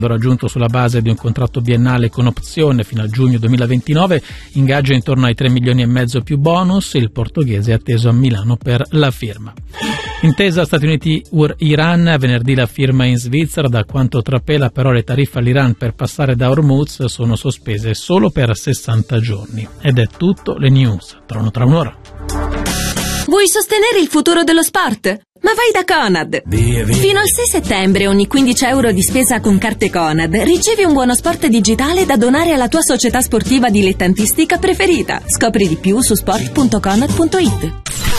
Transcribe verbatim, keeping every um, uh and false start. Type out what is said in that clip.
raggiunto sulla base di un contratto biennale con opzione fino a giugno duemilaventinove, ingaggio intorno ai tre milioni e mezzo più bonus. Il portoghese è atteso a Milano per la firma. Intesa Stati Uniti-Iran, venerdì la firma in Svizzera. Da quanto trapela però le tariffe all'Iran per passare da Hormuz sono sospese solo per sessanta giorni. Ed è tutto, le news tornano tra un'ora. Vuoi sostenere il futuro dello sport? Ma vai da Conad! Via, via. Fino al sei settembre ogni quindici euro di spesa con carte Conad ricevi un buono sport digitale da donare alla tua società sportiva dilettantistica preferita. Scopri di più su sport punto conad punto it.